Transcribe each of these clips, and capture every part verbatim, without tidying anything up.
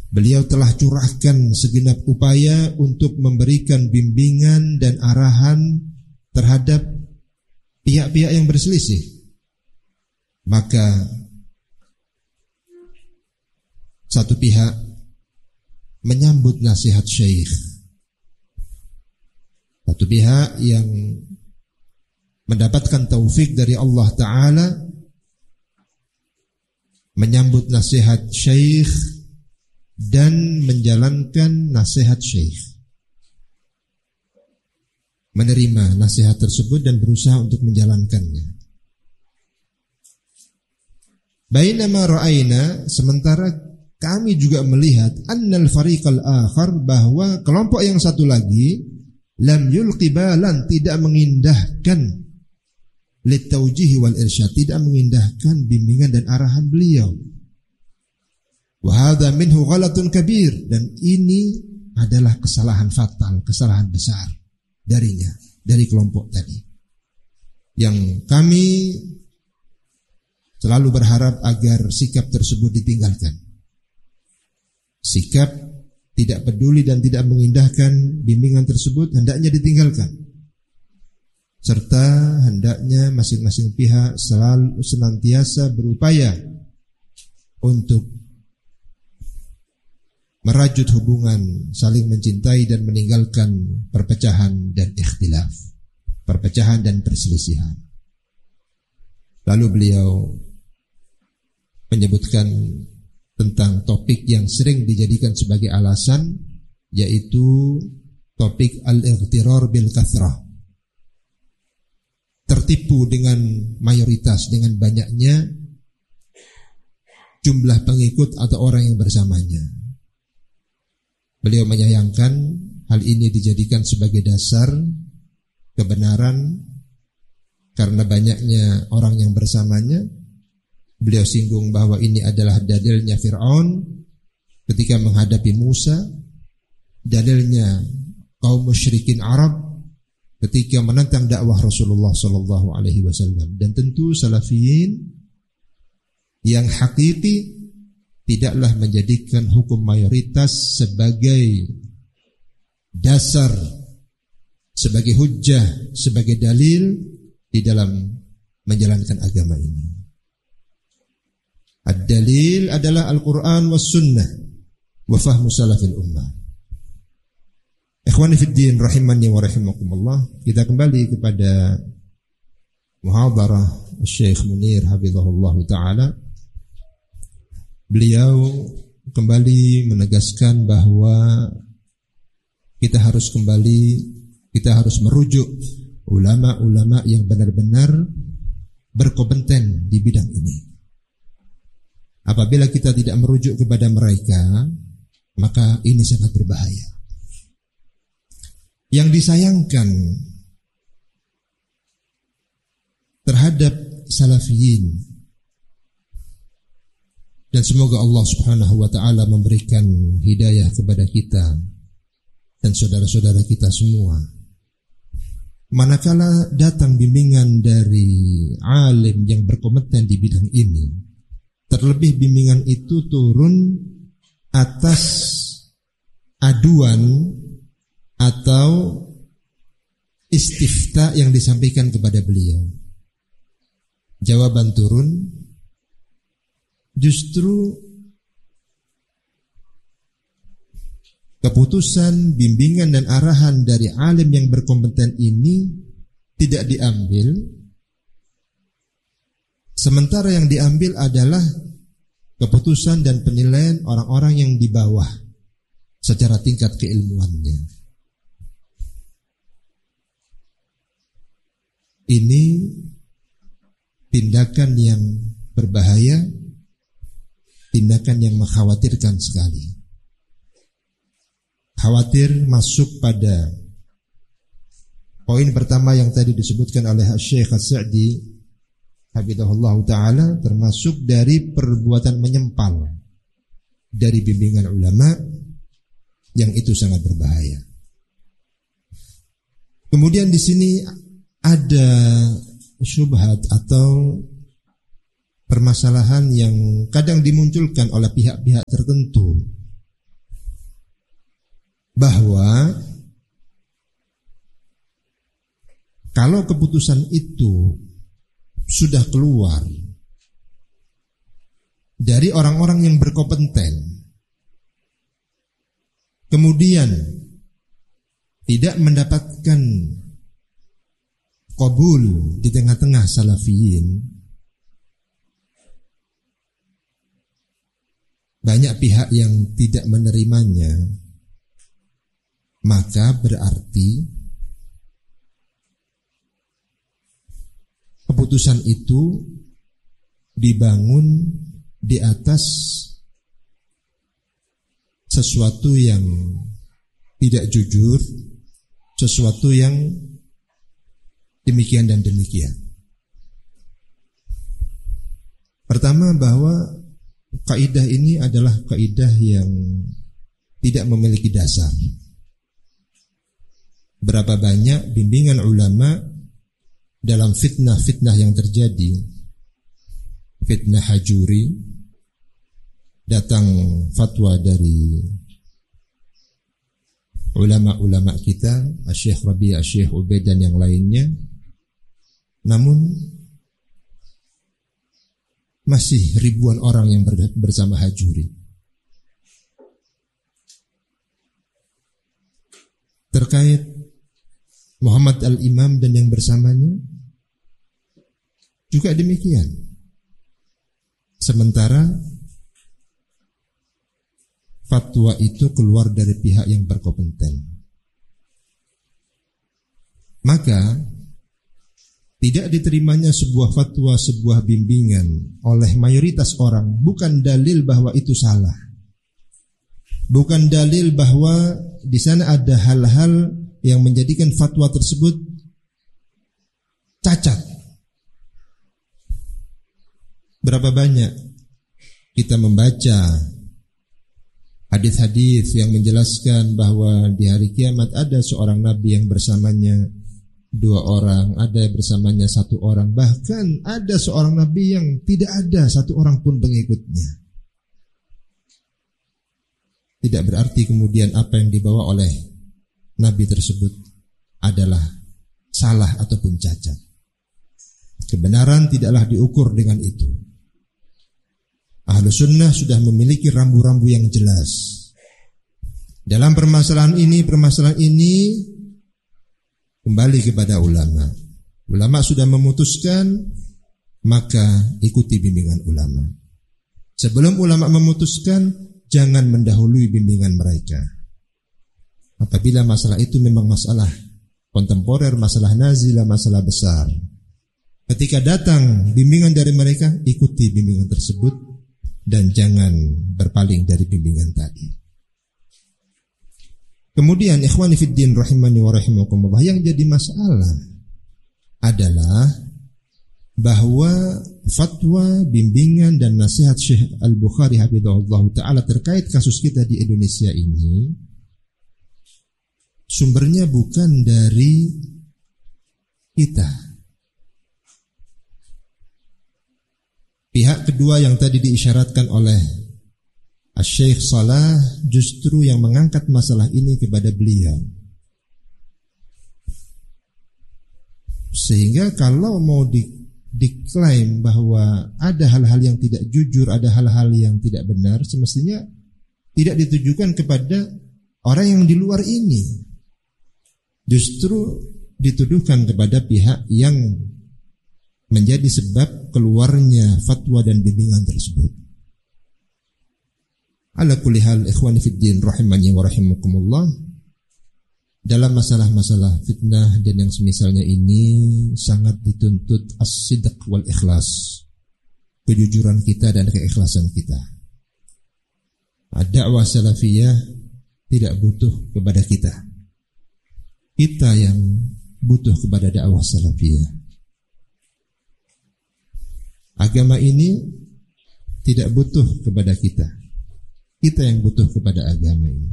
Beliau telah curahkan segenap upaya untuk memberikan bimbingan dan arahan terhadap pihak-pihak yang berselisih. Maka satu pihak menyambut nasihat syekh, satu pihak yang mendapatkan taufik dari Allah Ta'ala menyambut nasihat syekh dan menjalankan nasihat syekh, menerima nasihat tersebut dan berusaha untuk menjalankannya. Bainama ra'ayna, sementara kami juga melihat annal fariqal akhar, bahwa kelompok yang satu lagi lam yulqi balan, tidak mengindahkan litaujihi wal irsyad, tidak mengindahkan bimbingan dan arahan beliau. Wa hadza minhu ghalatun kabir, dan ini adalah kesalahan fatal, kesalahan besar darinya, dari kelompok tadi. Yang kami selalu berharap agar sikap tersebut ditinggalkan. Sikap tidak peduli dan tidak mengindahkan bimbingan tersebut hendaknya ditinggalkan. Serta hendaknya masing-masing pihak selalu senantiasa berupaya untuk merajut hubungan, saling mencintai dan meninggalkan perpecahan dan ikhtilaf, perpecahan dan perselisihan. Lalu beliau menyebutkan tentang topik yang sering dijadikan sebagai alasan, yaitu topik al-ightirar bil kathrah, tertipu dengan mayoritas, dengan banyaknya jumlah pengikut atau orang yang bersamanya. Beliau menyayangkan hal ini dijadikan sebagai dasar kebenaran karena banyaknya orang yang bersamanya. Beliau singgung bahwa ini adalah dalilnya Fir'aun ketika menghadapi Musa, dalilnya kaum musyrikin Arab ketika menentang dakwah Rasulullah sallallahu alaihi wasallam, dan tentu salafiyin yang hakiki tidaklah menjadikan hukum mayoritas sebagai dasar, sebagai hujjah, sebagai dalil di dalam menjalankan agama ini. Ad-dalil adalah Al-Quran was sunnah wa fahmu salafil ummah. Ikhwani fid din rahimani wa rahimakumullah, kita kembali kepada muhadarah Syekh Munir hafizahullah ta'ala. Beliau kembali menegaskan bahwa kita harus kembali, kita harus merujuk ulama-ulama yang benar-benar berkompeten di bidang ini. Apabila kita tidak merujuk kepada mereka, maka ini sangat berbahaya. Yang disayangkan terhadap salafiyin, dan semoga Allah Subhanahu wa ta'ala memberikan hidayah kepada kita dan saudara-saudara kita semua, manakala datang bimbingan dari alim yang berkompeten di bidang ini, terlebih bimbingan itu turun atas aduan atau istifta yang disampaikan kepada beliau, jawaban turun, justru keputusan, bimbingan dan arahan dari alim yang berkompeten ini tidak diambil, sementara yang diambil adalah keputusan dan penilaian orang-orang yang di bawah secara tingkat keilmuannya. Ini tindakan yang berbahaya, tindakan yang mengkhawatirkan sekali. Khawatir masuk pada poin pertama yang tadi disebutkan oleh Syekh As-Sa'di hafizahullah ta'ala, termasuk dari perbuatan menyempal dari bimbingan ulama, yang itu sangat berbahaya. Kemudian di sini ada syubhat atau permasalahan yang kadang dimunculkan oleh pihak-pihak tertentu bahwa kalau keputusan itu sudah keluar dari orang-orang yang berkompeten, kemudian tidak mendapatkan qabul di tengah-tengah salafiyin, banyak pihak yang tidak menerimanya, maka berarti keputusan itu dibangun di atas sesuatu yang tidak jujur, sesuatu yang demikian dan demikian. Pertama, bahwa kaidah ini adalah kaidah yang tidak memiliki dasar. Berapa banyak bimbingan ulama dalam fitnah-fitnah yang terjadi, fitnah hajuri, datang fatwa dari ulama-ulama kita, Syekh Rabi, Syekh Ubaid dan yang lainnya, namun masih ribuan orang yang bersama hajuri. Terkait Muhammad al-Imam dan yang bersamanya juga demikian. Sementara fatwa itu keluar dari pihak yang berkompeten, maka tidak diterimanya sebuah fatwa, sebuah bimbingan oleh mayoritas orang bukan dalil bahwa itu salah, bukan dalil bahwa di sana ada hal-hal yang menjadikan fatwa tersebut cacat. Berapa banyak kita membaca hadis-hadis yang menjelaskan bahwa di hari kiamat ada seorang nabi yang bersamanya dua orang, ada bersamanya satu orang, bahkan ada seorang nabi yang tidak ada satu orang pun pengikutnya. Tidak berarti kemudian apa yang dibawa oleh nabi tersebut adalah salah ataupun cacat. Kebenaran tidaklah diukur dengan itu. Ahlu sunnah sudah memiliki rambu-rambu yang jelas. Dalam permasalahan ini, permasalahan ini kembali kepada ulama. Ulama sudah memutuskan, maka ikuti bimbingan ulama. Sebelum ulama memutuskan, jangan mendahului bimbingan mereka. Apabila masalah itu memang masalah kontemporer, masalah nazilah, masalah besar, ketika datang bimbingan dari mereka, ikuti bimbingan tersebut dan jangan berpaling dari bimbingan tadi. Kemudian ikhwani fiddin rahimani wa rahimakumullah, yang jadi masalah adalah bahwa fatwa, bimbingan dan nasihat Syekh Al-Bukhari hafizahullah ta'ala terkait kasus kita di Indonesia ini sumbernya bukan dari kita. Pihak kedua yang tadi diisyaratkan oleh Syekh Salah justru yang mengangkat masalah ini kepada beliau. Sehingga kalau mau di, diklaim bahwa ada hal-hal yang tidak jujur, ada hal-hal yang tidak benar, semestinya tidak ditujukan kepada orang yang di luar ini. Justru dituduhkan kepada pihak yang menjadi sebab keluarnya fatwa dan bimbingan tersebut. Ala kulli hal ikhwani fiddin rahimani wa rahimakumullah, dalam masalah-masalah fitnah dan yang semisalnya ini sangat dituntut as-sidq wal ikhlas, kejujuran kita dan keikhlasan kita. Ad-da'wah salafiyah tidak butuh kepada kita, kita yang butuh kepada dakwah salafiyah. Agama ini tidak butuh kepada kita, kita yang butuh kepada agama ini.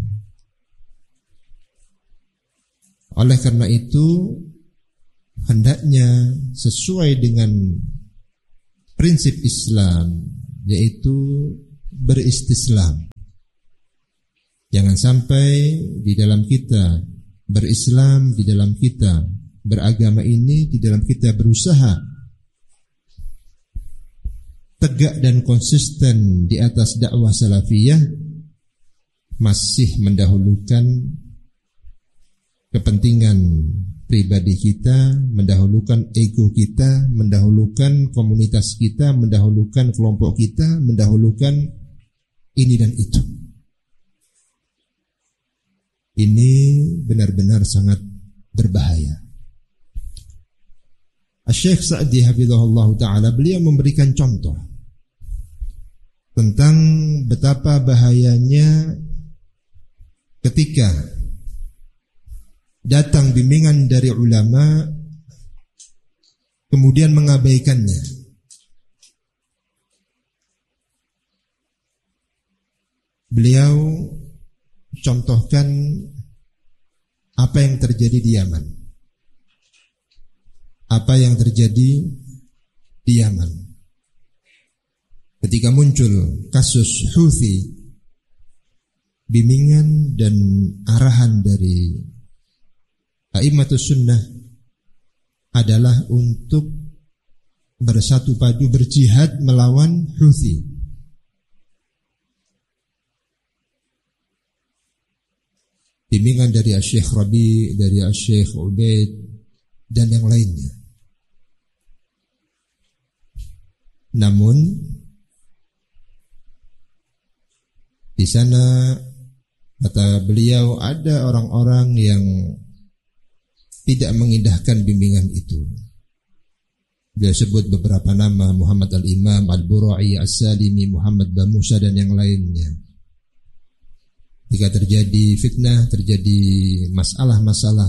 Oleh karena itu, hendaknya sesuai dengan prinsip Islam, yaitu beristislam. Jangan sampai di dalam kita berislam, di dalam kita beragama ini, di dalam kita berusaha tegak dan konsisten di atas dakwah salafiyah, masih mendahulukan kepentingan pribadi kita, mendahulukan ego kita, mendahulukan komunitas kita, mendahulukan kelompok kita, mendahulukan ini dan itu. Ini benar-benar sangat berbahaya. Syekh Sa'di hafizahullah ta'ala, beliau memberikan contoh tentang betapa bahayanya ketika datang bimbingan dari ulama kemudian mengabaikannya. Beliau contohkan apa yang terjadi di Yaman. Apa yang terjadi di Yaman ketika muncul kasus Houthi, bimbingan dan arahan dari a'immatus sunnah adalah untuk bersatu padu berjihad melawan Houthi. Bimbingan dari Syekh Rabi, dari Syekh Ubaid dan yang lainnya. Namun di sana kata beliau ada orang-orang yang tidak mengindahkan bimbingan itu. Beliau sebut beberapa nama, Muhammad Al-Imam, Al-Bura'i, As-Salimi, Muhammad Bamusa dan yang lainnya. Jika terjadi fitnah, terjadi masalah-masalah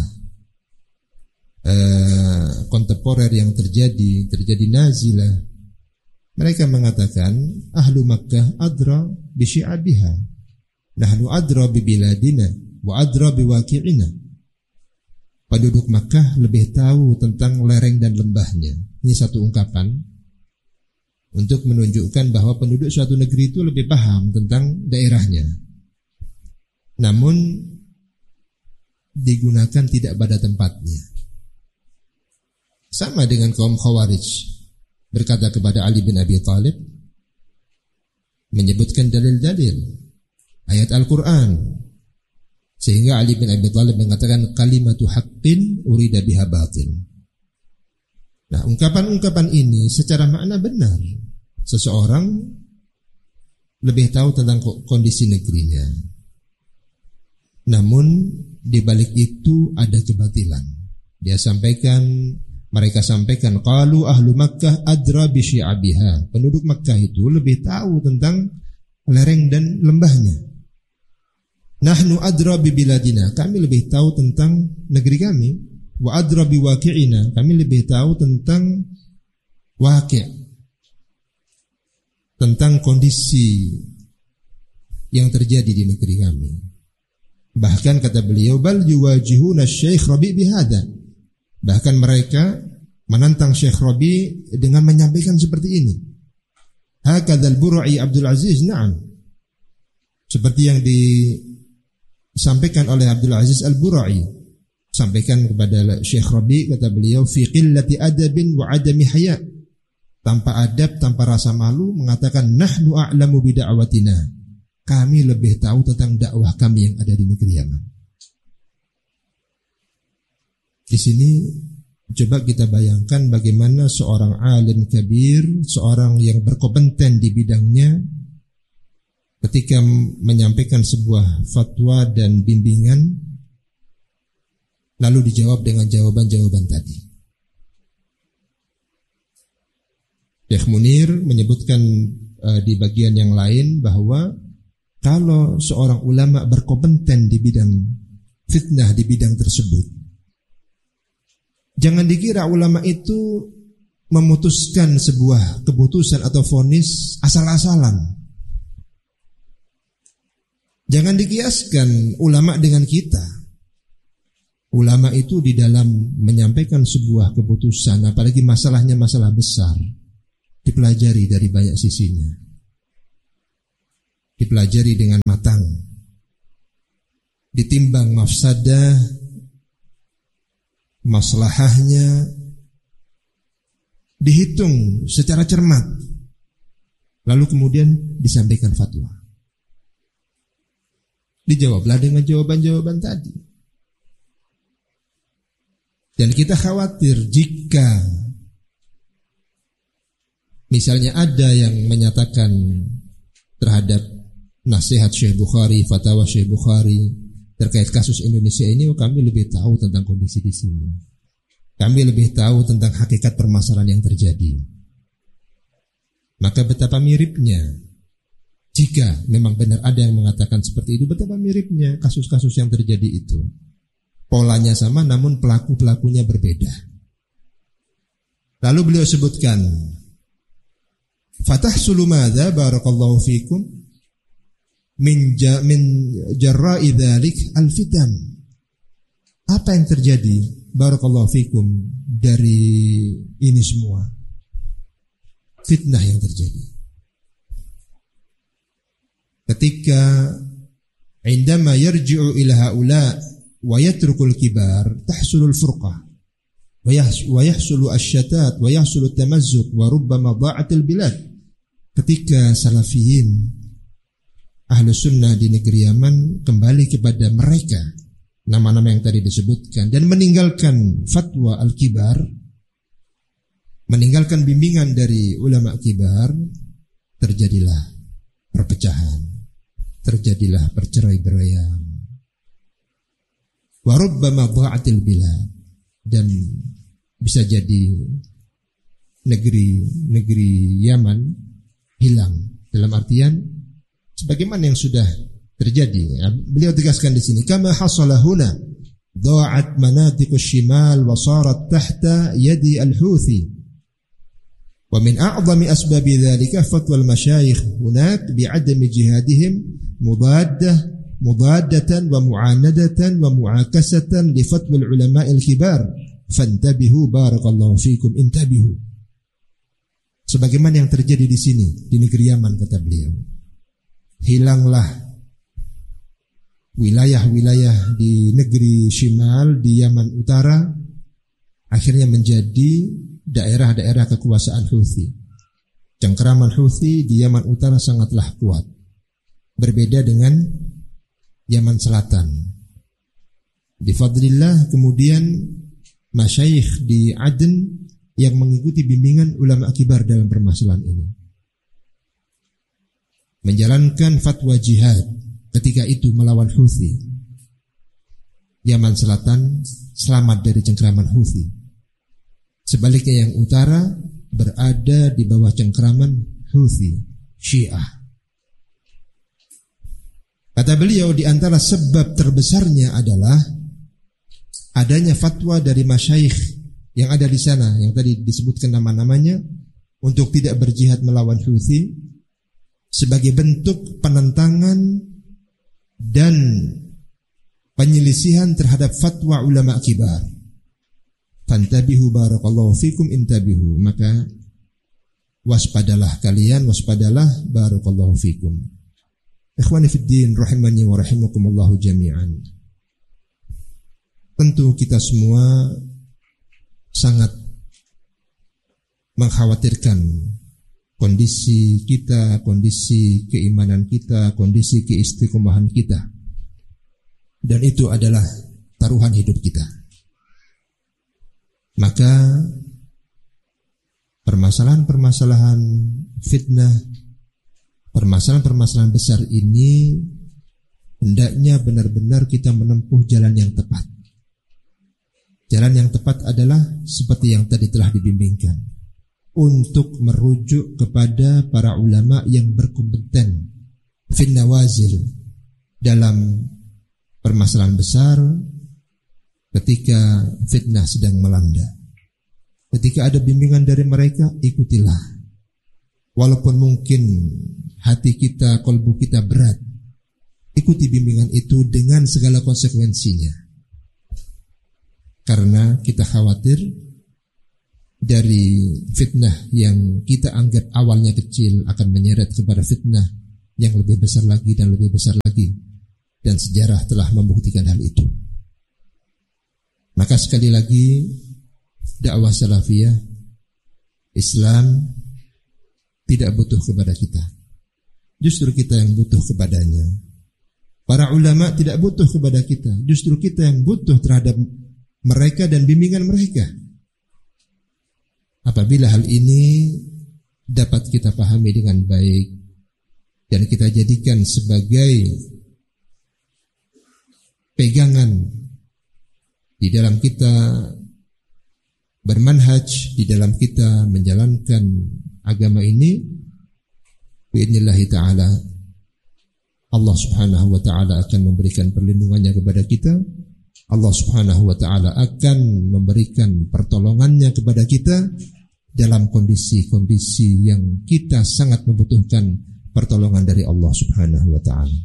eh, kontemporer yang terjadi, terjadi nazilah, mereka mengatakan ahlu Makkah adra bi syi'abiha, nahnu adra bi biladina wa adra bi waqi'ina. Penduduk Makkah lebih tahu tentang lereng dan lembahnya. Ini satu ungkapan untuk menunjukkan bahwa penduduk suatu negeri itu lebih paham tentang daerahnya. Namun digunakan tidak pada tempatnya. Sama dengan kaum Khawarij berkata kepada Ali bin Abi Thalib, menyebutkan dalil-dalil ayat Al-Quran, sehingga Ali bin Abi Thalib mengatakan kalimatu haqqin urida biha batil. Nah, ungkapan-ungkapan ini secara makna benar. Seseorang lebih tahu tentang kondisi negerinya, namun di balik itu ada kebatilan. Dia sampaikan, mereka sampaikan qalu ahlu Makkah adra bi syi'abiha. Penduduk Makkah itu lebih tahu tentang lereng dan lembahnya. Nahnu adra bi biladina, kami lebih tahu tentang negeri kami. Wa adra bi waqi'ina, kami lebih tahu tentang waqi', tentang kondisi yang terjadi di negeri kami. Bahkan kata beliau, bal yuwajihuna Syekh Rabi bihada. Bahkan mereka menantang Syekh Rabi dengan menyampaikan seperti ini. Hakadzal Bura'i Abdul Aziz, na'am. Seperti yang disampaikan oleh Abdul Aziz Al-Bura'i. Sampaikan kepada Syekh Rabi, kata beliau, fi qillati adabin wa adami haya. Tanpa adab, tanpa rasa malu, mengatakan nahnu a'lamu bida'watina. Kami lebih tahu tentang dakwah kami yang ada di negeri Yaman. Di sini coba kita bayangkan bagaimana seorang alim kabir, seorang yang berkompeten di bidangnya, ketika menyampaikan sebuah fatwa dan bimbingan, lalu dijawab dengan jawaban-jawaban tadi. Syekh Munir menyebutkan uh, di bagian yang lain bahwa kalau seorang ulama berkompeten di bidang fitnah, di bidang tersebut, jangan dikira ulama itu memutuskan sebuah keputusan atau vonis asal-asalan. Jangan dikiaskan ulama dengan kita. Ulama itu di dalam menyampaikan sebuah keputusan, apalagi masalahnya masalah besar, dipelajari dari banyak sisinya. Dipelajari dengan matang. ditimbang mafsadah, maslahahnya, dihitung secara cermat, lalu kemudian disampaikan fatwa. Dijawablah dengan jawaban-jawaban tadi. Dan kita khawatir jika misalnya ada yang menyatakan terhadap nasihat Syekh Bukhari, fatwa Syekh Bukhari terkait kasus Indonesia ini, oh, kami lebih tahu tentang kondisi di sini. Kami lebih tahu tentang hakikat permasalahan yang terjadi. Maka betapa miripnya jika memang benar ada yang mengatakan seperti itu, betapa miripnya kasus-kasus yang terjadi itu. Polanya sama namun pelaku-pelakunya berbeda. Lalu beliau sebutkan, fatahsulu madza barakallahu fikum min ja, min jarra'i dzalik al-fitan. Apa yang terjadi barakallahu fikum dari ini semua? Fitnah yang terjadi. Ketika indama yarji'u ila haula wa yatrukul kibar tahsulul furqah wa yahsulu asyatat wa yahsulu tamazzuq wa rubbama dha'atil bilad. Ketika salafiyin ahlus sunnah di negeri Yaman kembali kepada mereka, nama-nama yang tadi disebutkan, dan meninggalkan fatwa al-kibar, meninggalkan bimbingan dari ulama kibar, terjadilah perpecahan, terjadilah percerai-beraian. Wa rubbama dha'atil bilad, dan bisa jadi negeri-negeri Yaman hilang, dalam artian sebagaimana yang sudah terjadi. Beliau tegaskan di sini, kama hasala huna dha'at manatiqus shimal wa sarat tahta yadi al-Houthi. Wa min a'zami asbabi dhalika fatwa al-masyayikh hunak bi'adami jihadihim mudaddah mudaddatan wa mu'anadatan wa mu'akasatan li fatwa al-ulama al-kibar. Fantabihu barakallahu fikum, intabihu. Sebagaimana yang terjadi di sini di negeri Yaman, kata beliau. Hilanglah wilayah-wilayah di negeri Shimal, di Yaman Utara, akhirnya menjadi daerah-daerah kekuasaan Houthi. Cengkeraman Houthi di Yaman Utara sangatlah kuat, berbeda dengan Yaman Selatan. Di fadlillah kemudian masyayikh di Aden yang mengikuti bimbingan ulama kibar dalam permasalahan ini menjalankan fatwa jihad ketika itu melawan Houthi. Yaman Selatan selamat dari cengkeraman Houthi. Sebaliknya yang utara berada di bawah cengkeraman Houthi, Syiah. Kata beliau, di antara sebab terbesarnya adalah adanya fatwa dari masyayikh yang ada di sana, yang tadi disebutkan nama-namanya, untuk tidak berjihad melawan Houthi sebagai bentuk penentangan dan penyelisihan terhadap fatwa ulama kibar. Fantabihu barakallahu fikum, intabihu. Maka waspadalah kalian, waspadalah barakallahu fikum. Ikhwani fid din rahimani wa rahimakumullahu jami'an. Tentu kita semua sangat mengkhawatirkan kondisi kita, kondisi keimanan kita, kondisi keistiqomahan kita. Dan itu adalah taruhan hidup kita. Maka permasalahan-permasalahan fitnah, permasalahan-permasalahan besar ini hendaknya benar-benar kita menempuh jalan yang tepat. Jalan yang tepat adalah seperti yang tadi telah dibimbingkan, untuk merujuk kepada para ulama yang berkompeten fin nawazil, dalam permasalahan besar ketika fitnah sedang melanda. Ketika ada bimbingan dari mereka, ikutilah. Walaupun mungkin hati kita, kolbu kita berat, ikuti bimbingan itu dengan segala konsekuensinya. Karena kita khawatir dari fitnah yang kita anggap awalnya kecil akan menyeret kepada fitnah yang lebih besar lagi dan lebih besar lagi. dan sejarah telah membuktikan hal itu. Maka sekali lagi, dakwah salafiyah Islam tidak butuh kepada kita. Justru kita yang butuh kepadanya. Para ulama tidak butuh kepada kita. Justru kita yang butuh terhadap mereka dan bimbingan mereka. Apabila hal ini dapat kita pahami dengan baik dan kita jadikan sebagai pegangan di dalam kita bermanhaj, di dalam kita menjalankan agama ini, bi'idnillahi ta'ala Allah subhanahu wa ta'ala akan memberikan perlindungannya kepada kita. Allah subhanahu wa ta'ala akan memberikan pertolongannya kepada kita dalam kondisi-kondisi yang kita sangat membutuhkan pertolongan dari Allah subhanahu wa ta'ala.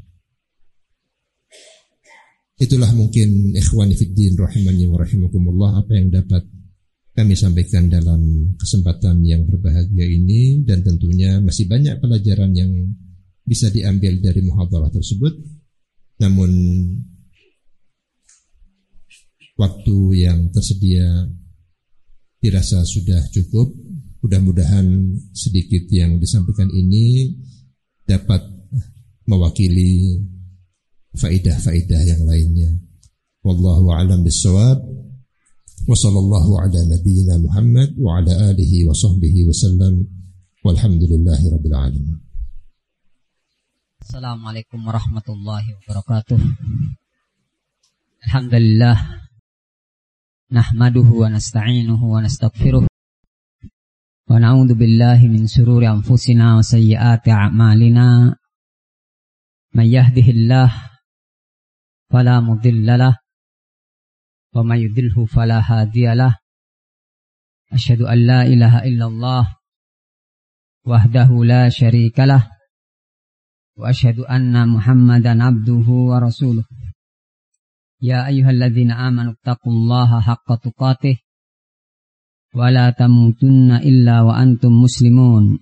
Itulah mungkin ikhwani fiddin rahimani wa rahimakumullah apa yang dapat kami sampaikan dalam kesempatan yang berbahagia ini, dan tentunya masih banyak pelajaran yang bisa diambil dari muhadharah tersebut. Namun waktu yang tersedia dirasa sudah cukup. Mudah-mudahan sedikit yang disampaikan ini dapat mewakili faidah-faidah yang lainnya. Wallahu a'lam bissawab. Wa sallallahu ala nabiyyina Muhammad wa ala alihi wa sahbihi wa sallam. Walhamdulillahi rabbil alamin. Assalamualaikum warahmatullahi wabarakatuh. Alhamdulillah nahmaduhu wa nasta'inuhu wa nastaghfiruh wa na'udzu billahi min shururi anfusina wa sayyiati a'malina. May yahdihillahu fala mudilla lahu wa may yudlilhu fala hadiya lahu. Asyhadu an la ilaha illallah wahdahu la syarika lahu wa asyhadu anna Muhammadan abduhu wa rasuluh. Ya ayyuhalladzina amanu taqullaha haqqa tuqatih wa la tamutunna illa wa antum muslimun.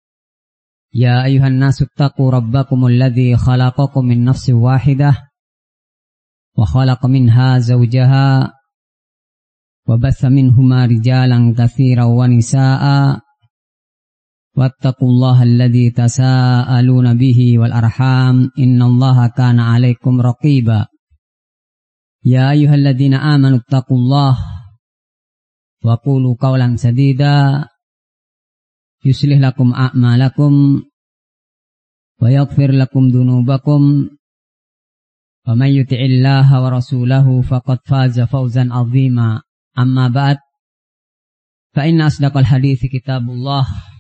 Ya ayyuhan nasu taqu rabbakumul ladzi khalaqakum min nafsin wahidah wa khalaqa minha zawjaha wa batha minhuma rijalan katsiran wa nisaa'a wattaqullaha alladzi tasaaluna bihi wal arham innallaha kana 'alaikum raqiba. Ya ayyuhalladzina amanu taqullaha wa qulu qawlan sadida yuslih lakum a'malakum wa yaghfir lakum dhunubakum wa may yuti'illaha wa rasulahu faqad faza fawzan 'azima. Amma ba'd, fa inna asdaqal hadithi kitabullah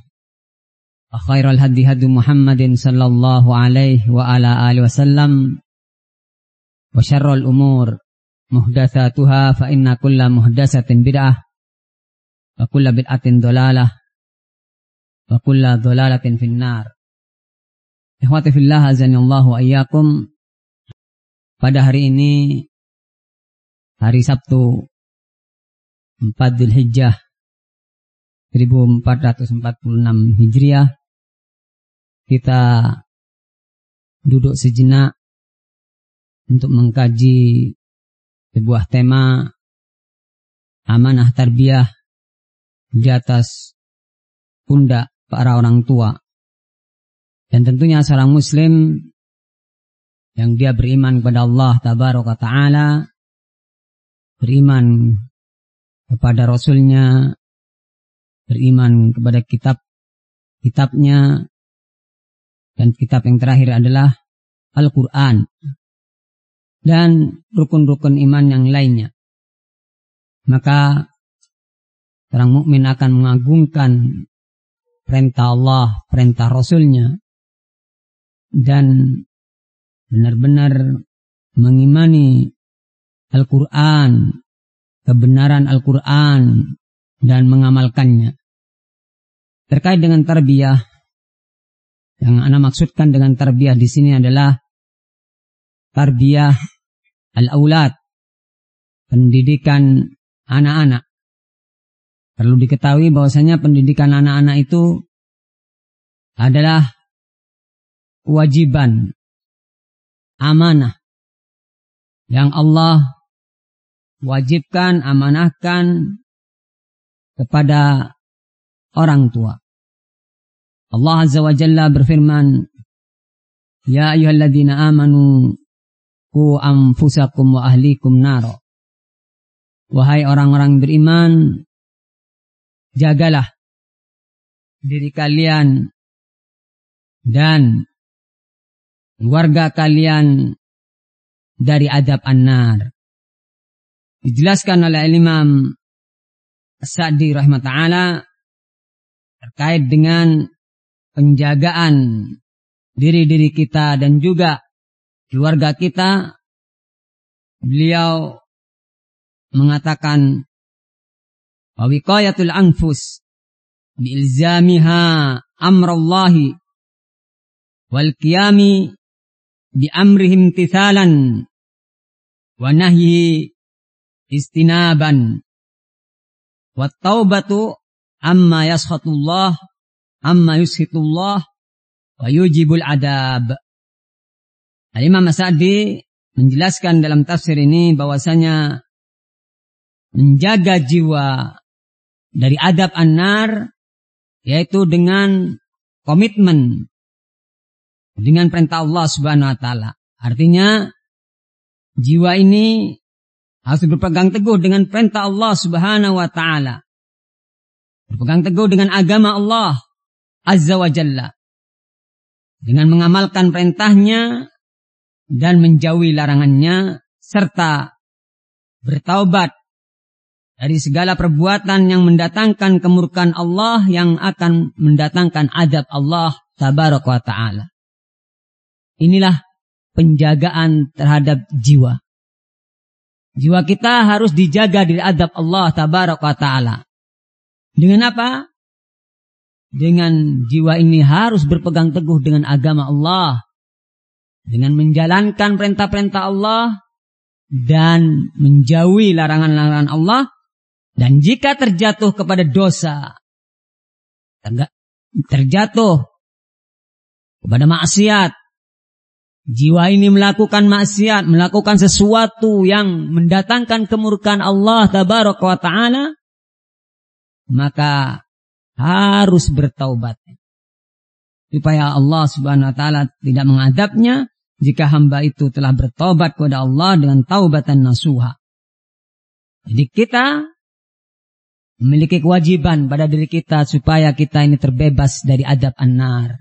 wa khairal hadi hadi Muhammadin sallallahu alaihi wa ala alihi wasallam wa syarrul umur muhdatsatuha fa inna kulla muhdatsatin bid'ah wa kulla bid'atin dhalalah wa kulla dhalalatin finnar. Ikhwati fillah azanillahu wa iyyakum. Pada hari ini, hari Sabtu empat Dzulhijjah seribu empat ratus empat puluh enam Hijriah, kita duduk sejenak untuk mengkaji sebuah tema amanah tarbiyah di atas pundak para orang tua. Dan tentunya seorang muslim yang dia beriman kepada Allah Tabaraka Ta'ala, beriman kepada Rasulnya, beriman kepada kitab-kitabnya, dan kitab yang terakhir adalah Al-Quran, dan rukun-rukun iman yang lainnya. Maka orang mukmin akan mengagungkan perintah Allah, perintah Rasulnya, dan benar-benar mengimani Al-Quran, kebenaran Al-Quran, dan mengamalkannya. Terkait dengan tarbiyah, yang ana maksudkan dengan tarbiyah di sini adalah tarbiyah al-aulad, pendidikan anak-anak. Perlu diketahui bahwasanya pendidikan anak-anak itu adalah kewajiban, amanah yang Allah wajibkan, amanahkan kepada orang tua. Allah Azza wa Jalla berfirman, Ya ayyuhalladzina amanu qu anfusakum wa ahlikum naro. Wahai orang-orang beriman, jagalah diri kalian dan keluarga kalian dari adab an-nar. Dijelaskan oleh Imam As-Sa'di rahimahullah terkait dengan penjagaan diri-diri kita dan juga keluarga kita. Beliau mengatakan wa wiqayatul anfus biilzamiha amrallahi wal qiyami bi amrihim tithalan wa nahyi istinaban wat taubatu amma yaskhatullah amma yushitullah wa yujibul adab. Al-Imam As-Sa'di menjelaskan dalam tafsir ini bahwasanya menjaga jiwa dari adab an-nar yaitu dengan komitmen dengan perintah Allah Subhanahu wa taala. Artinya jiwa ini harus berpegang teguh dengan perintah Allah Subhanahu wa taala. Berpegang teguh dengan agama Allah Azza wa Jalla. Dengan mengamalkan perintahnya dan menjauhi larangannya serta bertaubat dari segala perbuatan yang mendatangkan kemurkaan Allah yang akan mendatangkan adab Allah Tabaraka wa Ta'ala. Inilah penjagaan terhadap jiwa. Jiwa kita harus dijaga dari adab Allah Tabaraka wa Ta'ala. Dengan apa? Dengan jiwa ini harus berpegang teguh dengan agama Allah. Dengan menjalankan perintah-perintah Allah dan menjauhi larangan-larangan Allah. Dan jika terjatuh kepada dosa, terjatuh kepada maksiat, jiwa ini melakukan maksiat, melakukan sesuatu yang mendatangkan kemurkaan Allah Tabaraka wa Ta'ala, maka harus bertaubat. Supaya Allah Subhanahu wa Ta'ala tidak mengadabnya jika hamba itu telah bertaubat kepada Allah dengan taubatan nasuha. Jadi kita memiliki kewajiban pada diri kita supaya kita ini terbebas dari adab an-nar.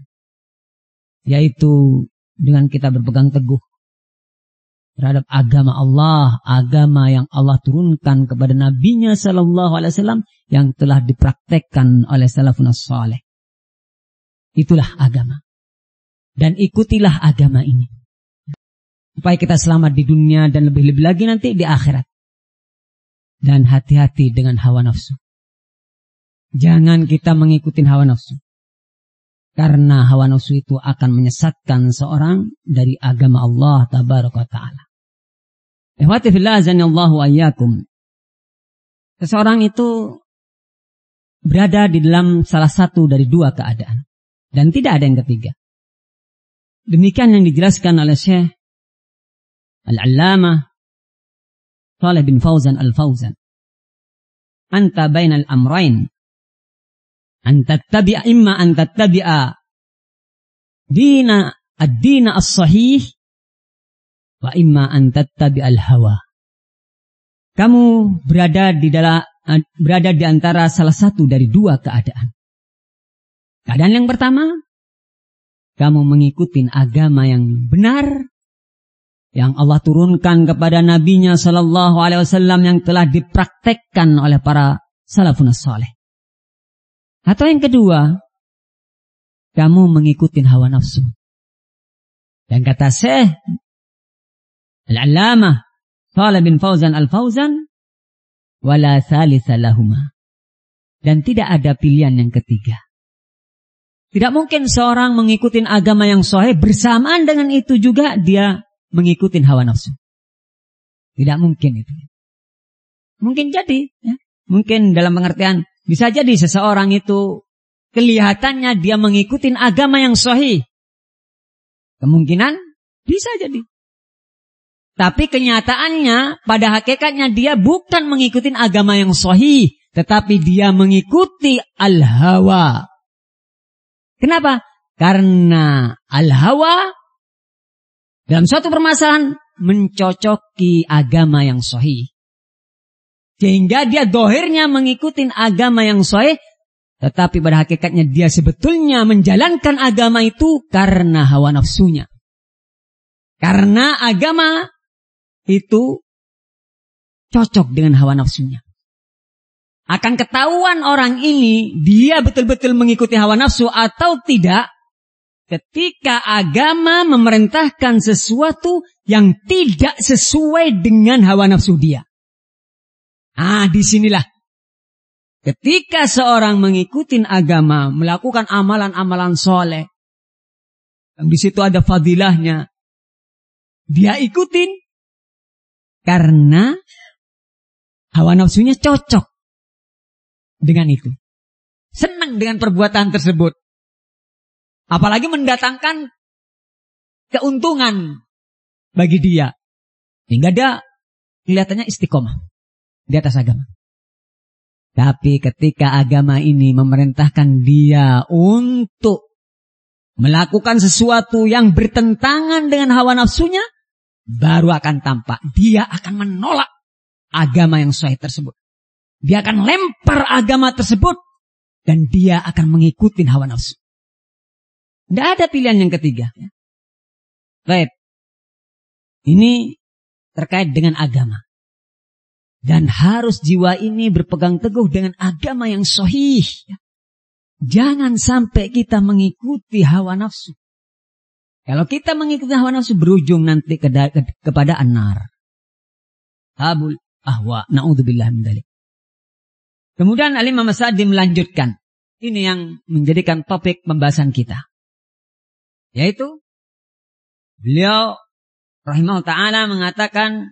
Yaitu dengan kita berpegang teguh terhadap agama Allah, agama yang Allah turunkan kepada Nabi-Nya sallallahu alaihi wasallam yang telah dipraktekkan oleh salafun salih. Itulah agama. Dan ikutilah agama ini. Supaya kita selamat di dunia dan lebih-lebih lagi nanti di akhirat. Dan hati-hati dengan hawa nafsu. Jangan kita mengikuti hawa nafsu. Karena hawa nafsu itu akan menyesatkan seorang dari agama Allah Tabaraka wa Ta'ala. Ihwati fillah azanillahu ayyakum. Seseorang itu berada di dalam salah satu dari dua keadaan. Dan tidak ada yang ketiga. Demikian yang dijelaskan oleh Syekh Al-Allamah Shalih bin Fauzan Al-Fauzan. Anta bainal amrain. Anta tabi'a imma anta tabi'a dina ad-dina as-sahih wa imma anta tabi'al hawa. Kamu berada di dalam berada di antara salah satu dari dua keadaan. Keadaan yang pertama, kamu mengikuti agama yang benar yang Allah turunkan kepada Nabi-Nya sallallahu alaihi wasallam yang telah dipraktekkan oleh para salafun salih. Atau yang kedua, kamu mengikuti hawa nafsu. Dan kata Syekh Al-Allamah Shalih bin Fauzan Al-Fauzan, wala thalitha lahuma. Dan tidak ada pilihan yang ketiga. Tidak mungkin seorang mengikuti agama yang sahih bersamaan dengan itu juga dia mengikuti hawa nafsu. Tidak mungkin itu. Mungkin jadi, ya. Mungkin dalam pengertian bisa jadi seseorang itu kelihatannya dia mengikuti agama yang sahih. Kemungkinan bisa jadi. Tapi kenyataannya, pada hakikatnya dia bukan mengikuti agama yang sahih, tetapi dia mengikuti al-hawa. Kenapa? Karena al-hawa dalam suatu permasalahan mencocoki agama yang sahih. Sehingga dia dohirnya mengikuti agama yang sahih, tetapi pada hakikatnya dia sebetulnya menjalankan agama itu karena hawa nafsunya. Karena agama itu cocok dengan hawa nafsunya. Akan ketahuan orang ini dia betul-betul mengikuti hawa nafsu atau tidak ketika agama memerintahkan sesuatu yang tidak sesuai dengan hawa nafsu dia. Ah, disinilah ketika seorang mengikuti agama, melakukan amalan-amalan soleh, yang di situ ada fadilahnya, dia ikutin karena hawa nafsunya cocok dengan itu. Senang dengan perbuatan tersebut. Apalagi mendatangkan keuntungan bagi dia. Hingga dia kelihatannya istiqomah di atas agama. Tapi ketika agama ini memerintahkan dia untuk melakukan sesuatu yang bertentangan dengan hawa nafsunya, baru akan tampak dia akan menolak agama yang sahih tersebut. Dia akan lempar agama tersebut dan dia akan mengikuti hawa nafsu. Tidak ada pilihan yang ketiga. Baik. Ini terkait dengan agama. Dan harus jiwa ini berpegang teguh dengan agama yang sahih. Jangan sampai kita mengikuti hawa nafsu. Kalau kita mengikuti hawa nafsu berujung nanti ke, ke, kepada an-nar. Tabul ahwa. Na'udzubillah min dzalik. Kemudian Al-Imam As-Sa'di melanjutkan. Ini yang menjadikan topik pembahasan kita. Yaitu beliau rahimahullah ta'ala mengatakan,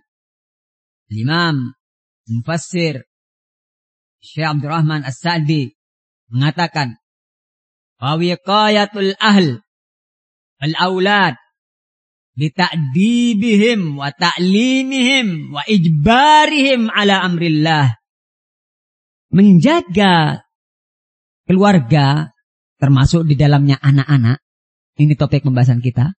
Imam Mufassir Syekh Abdurrahman As-Sa'di mengatakan, Fawiqayatul ahl al-aulad bita'dibihim wa ta'limihim wa ijbarihim ala amrillah. Menjaga keluarga, termasuk di dalamnya anak-anak, ini topik pembahasan kita,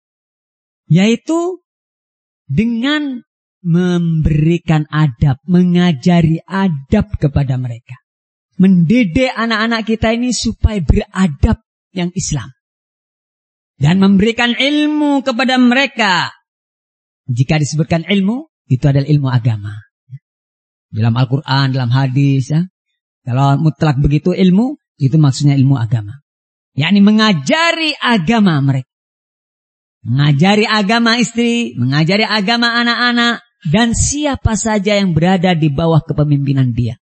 yaitu dengan memberikan adab, mengajari adab kepada mereka. Mendidik anak-anak kita ini supaya beradab yang Islam. Dan memberikan ilmu kepada mereka. Jika disebutkan ilmu, itu adalah ilmu agama. Dalam Al-Quran, dalam hadis. Ya. Kalau mutlak begitu ilmu, itu maksudnya ilmu agama. yakni mengajari agama mereka. Mengajari agama istri, mengajari agama anak-anak, dan siapa saja yang berada di bawah kepemimpinan dia.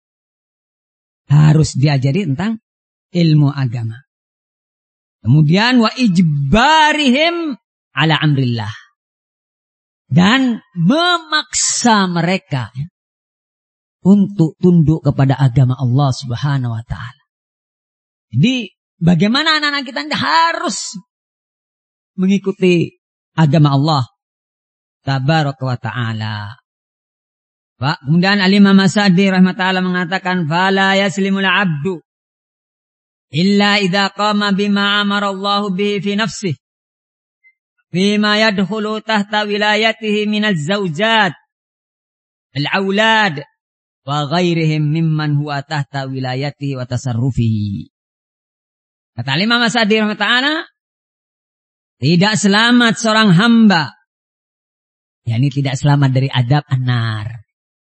Harus diajari tentang ilmu agama. Kemudian wa ijbarihim ala amrillah. Dan memaksa mereka ya, untuk tunduk kepada agama Allah Subhanahu wa taala. Jadi bagaimana anak-anak kita harus mengikuti agama Allah Tabaraka wa ta'ala. Pak, kemudian Al-Imam As-Sa'di rahimahullah mengatakan fala yaslimul 'abdu illa idza qama bima amara Allah bihi fi nafsihi bima yadkhulu tahta wilayatihi minaz zawjat al-aulad wa ghairihim mimman huwa tahta wilayatihi wa tasarrufihi. Kata Al-Imam As-Sa'di rahimahullah, tidak selamat seorang hamba, yakni tidak selamat dari adab an-nar,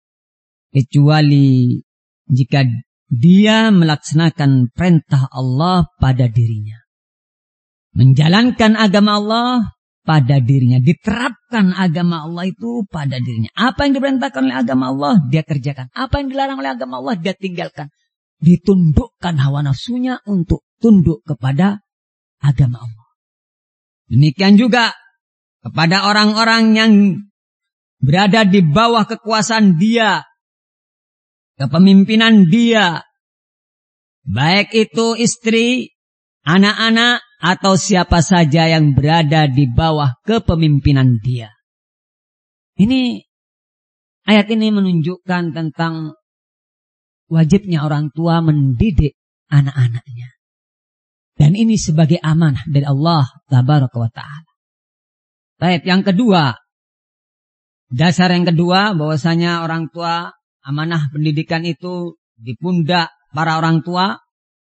kecuali jika dia melaksanakan perintah Allah pada dirinya, menjalankan agama Allah pada dirinya, diterapkan agama Allah itu pada dirinya. Apa yang diperintahkan oleh agama Allah dia kerjakan, apa yang dilarang oleh agama Allah dia tinggalkan. Ditundukkan hawa nafsunya untuk tunduk kepada agama Allah. Demikian juga kepada orang-orang yang berada di bawah kekuasaan dia, kepemimpinan dia, baik itu istri, anak-anak, atau siapa saja yang berada di bawah kepemimpinan dia. Ini ayat ini menunjukkan tentang wajibnya orang tua mendidik anak-anaknya. Dan ini sebagai amanah dari Allah Tabaraka wa Ta'ala. Baik, yang kedua. Dasar yang kedua bahwasanya orang tua, amanah pendidikan itu di pundak para orang tua.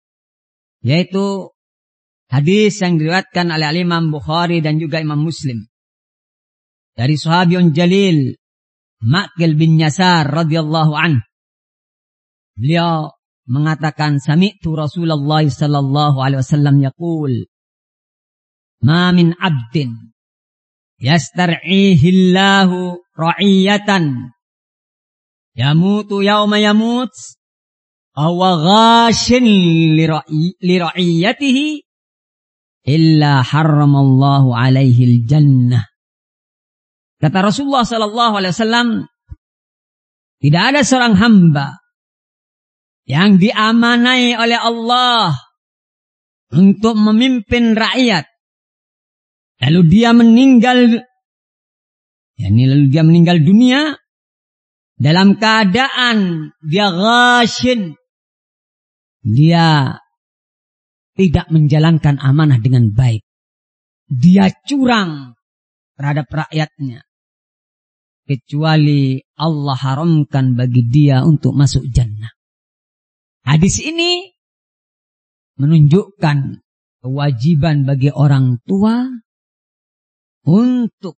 Yaitu hadis yang diriwayatkan oleh Imam Bukhari dan juga Imam Muslim. Dari sahabiyun jalil Ma'qil bin Yasar radhiyallahu anhu. Beliau mengatakan sami'tu Rasulullah sallallahu alaihi wasallam yaqul ma min 'abdin yastar'ihi Allahu ra'iyatan yamutu yawma yamut aw ghashin li ra'iyatihi illa harramallahu alaihi al-jannah. Kata Rasulullah sallallahu alaihi wasallam, tidak ada seorang hamba yang diamanai oleh Allah untuk memimpin rakyat. Lalu dia meninggal, yakni lalu dia meninggal dunia dalam keadaan dia ghashin. Dia tidak menjalankan amanah dengan baik. Dia curang terhadap rakyatnya. Kecuali Allah haramkan bagi dia untuk masuk jannah. Hadis ini menunjukkan kewajiban bagi orang tua untuk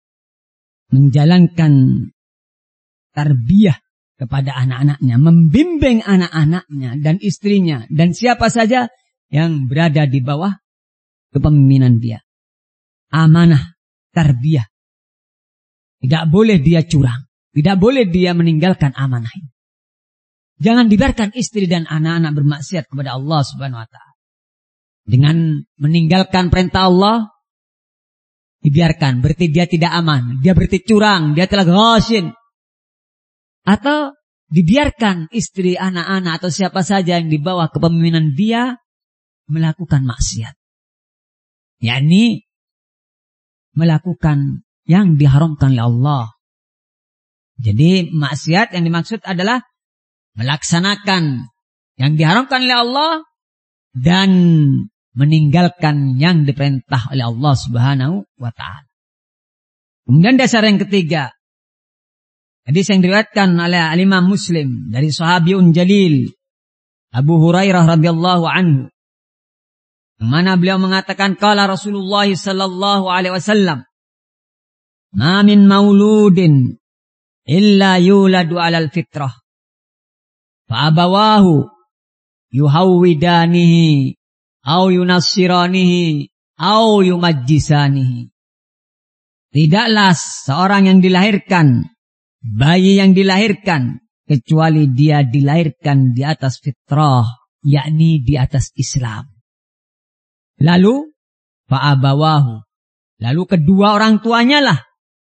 menjalankan tarbiyah kepada anak-anaknya, membimbing anak-anaknya dan istrinya dan siapa saja yang berada di bawah kepemimpinan dia. Amanah tarbiyah. Tidak boleh dia curang, tidak boleh dia meninggalkan amanah ini. Jangan dibiarkan istri dan anak-anak bermaksiat kepada Allah Subhanahu wa Ta'ala. Dengan meninggalkan perintah Allah, dibiarkan, berarti dia tidak aman. Dia berarti curang, dia telah ghashin. Atau dibiarkan istri, anak-anak, atau siapa saja yang di bawah kepemimpinan dia melakukan maksiat. yakni melakukan yang diharamkan oleh Allah. Jadi maksiat yang dimaksud adalah melaksanakan yang diharamkan oleh Allah dan meninggalkan yang diperintah oleh Allah Subhanahu wa taala. Kemudian dasar yang ketiga, hadis yang diriwayatkan oleh Imam Muslim dari sahabiun jalil Abu Hurairah radhiyallahu anhu, yang mana beliau mengatakan qala Rasulullah sallallahu alaihi wasallam, "Ma min mauludin illa yuladu 'alal fitrah fa abawahu yuhawwidanihi aw yunassiranihi aw yumajjisanihi." Tidaklah seorang yang dilahirkan, bayi yang dilahirkan, kecuali dia dilahirkan di atas fitrah, yakni di atas Islam. Lalu fa'abawahu, lalu kedua orang tuanya lah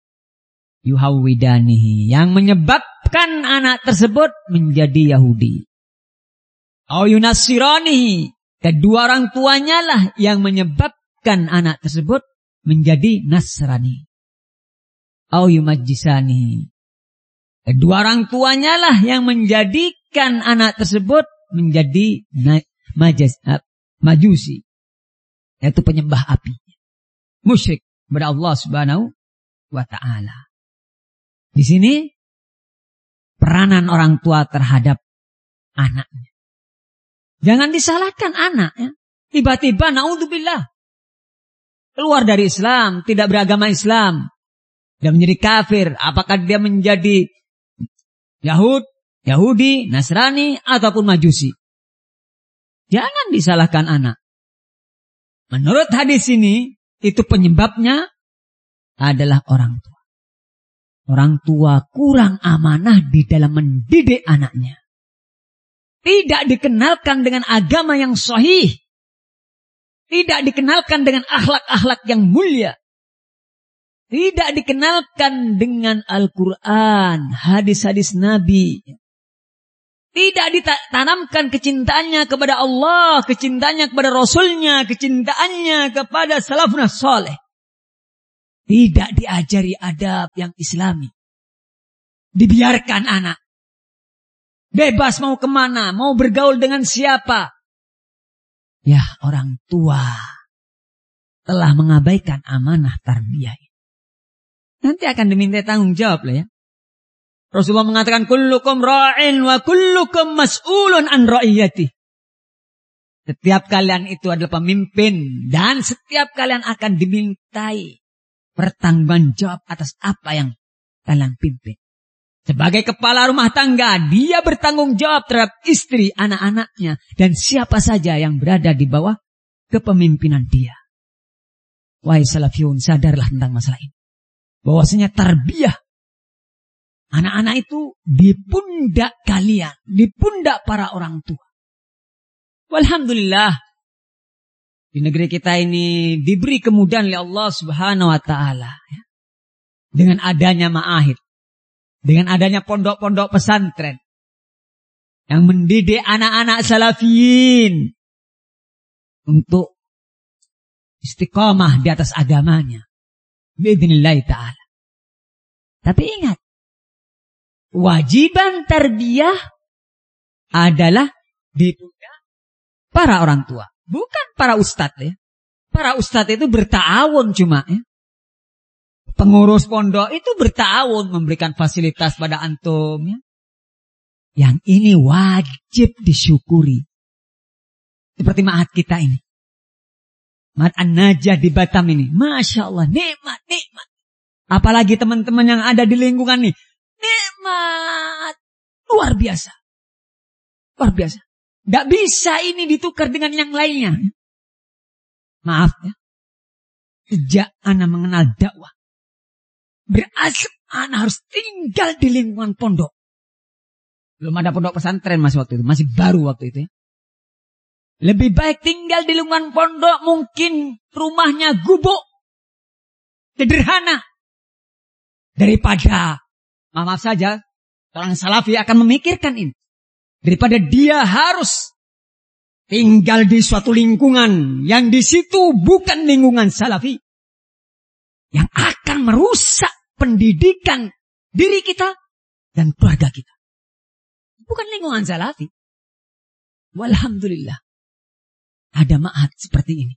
yuhawwidanihi, yang menyebabkan anak tersebut menjadi Yahudi. Au yunassiranihi, kedua orang tuanya lah yang menyebabkan anak tersebut menjadi Nasrani. Au yumajjisanihi, kedua orang tuanya lah yang menjadikan anak tersebut menjadi majas, majusi, yaitu penyembah api, musyrik kepada Allah Subhanahu wa taala. Di sini peranan orang tua terhadap anaknya. Jangan disalahkan anaknya. Tiba-tiba naudzubillah keluar dari Islam, tidak beragama Islam, dia menjadi kafir. Apakah dia menjadi Yahud, Yahudi, Nasrani, ataupun Majusi? Jangan disalahkan anak. Menurut hadis ini, itu penyebabnya adalah orang tua. Orang tua kurang amanah di dalam mendidik anaknya. Tidak dikenalkan dengan agama yang sahih. Tidak dikenalkan dengan akhlak-akhlak yang mulia. Tidak dikenalkan dengan Al-Quran, hadis-hadis Nabi. Tidak ditanamkan kecintaannya kepada Allah, kecintaannya kepada Rasulnya, kecintaannya kepada salafun saleh. Tidak diajari adab yang islami. Dibiarkan anak. Bebas mau kemana, mau bergaul dengan siapa. Ya, orang tua telah mengabaikan amanah tarbiyah. Nanti akan diminta tanggung jawab lah ya. Rasulullah mengatakan, kullukum ra'in wa kullukum mas'ulun an ra'iyati. Setiap kalian itu adalah pemimpin. Dan setiap kalian akan dimintai pertanggungan jawab atas apa yang kalian pimpin. Sebagai kepala rumah tangga, dia bertanggung jawab terhadap istri, anak-anaknya, dan siapa saja yang berada di bawah kepemimpinan dia. Wahai salafiyun, sadarlah tentang masalah ini. Bahwasanya tarbiyah anak-anak itu di pundak kalian, di pundak para orang tua. Walhamdulillah, di negeri kita ini diberi kemudahan oleh Allah Subhanahu wa Ta'ala. Dengan adanya ma'ahid. Dengan adanya pondok-pondok pesantren yang mendidik anak-anak salafiyin untuk istiqamah di atas agamanya. Bi'idznillah ta'ala. Tapi ingat, wajiban tarbiyah adalah di pundak para orang tua, bukan para ustadz ya. Para ustadz itu bertawun cuma ya. Pengurus pondok itu bertahun memberikan fasilitas pada antum. Ya. Yang ini wajib disyukuri. Seperti ma'had kita ini. Ma'had An-Najah di Batam ini. Masya Allah, nikmat, nikmat. Apalagi teman-teman yang ada di lingkungan ini. Nikmat. Luar biasa. Luar biasa. Tidak bisa ini ditukar dengan yang lainnya. Maaf ya. Sejak anak mengenal dakwah, berasal anak harus tinggal di lingkungan pondok. Belum ada pondok pesantren masih waktu itu. Masih baru waktu itu ya. Lebih baik tinggal di lingkungan pondok. Mungkin rumahnya gubuk. Sederhana. Daripada, maaf saja, orang salafi akan memikirkan ini. Daripada dia harus tinggal di suatu lingkungan yang di situ bukan lingkungan salafi. Yang akan merusak pendidikan diri kita dan keluarga kita. Bukan lingkungan salafi. Walhamdulillah. Ada ma'had seperti ini.